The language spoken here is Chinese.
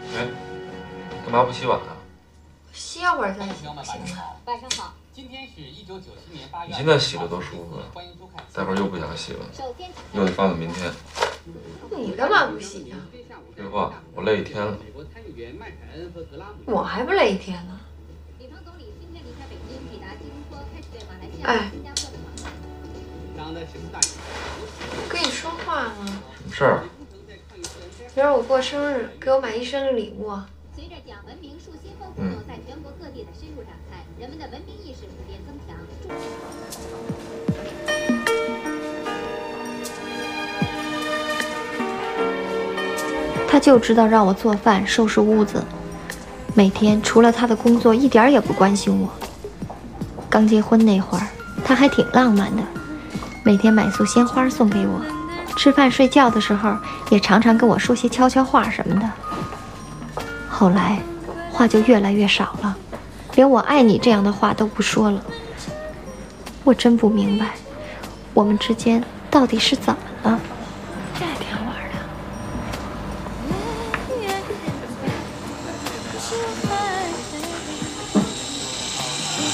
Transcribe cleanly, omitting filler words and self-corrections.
哎，干嘛不洗碗啊？ 歇会儿再洗不行吗？ 晚上好，今天是1997年8月。 你现在洗着多舒服啊，待会儿又不想洗了，又得放到明天。 你干嘛不洗呀？ 废话，我累一天了。 我还不累一天呢。哎，跟你说话呢。 什么事儿？ 明儿我过生日，给我买一生日礼物啊。 随着讲文明树新风活动在全国各地的深入展开，人们的文明意识普遍增强。 他就知道让我做饭、收拾屋子，每天除了他的工作，一点也不关心我。刚结婚那会儿，他还挺浪漫的，每天买束鲜花送给我，吃饭睡觉的时候也常常跟我说些悄悄话什么的。后来，话就越来越少了，连我爱你这样的话都不说了。我真不明白，我们之间到底是怎么了？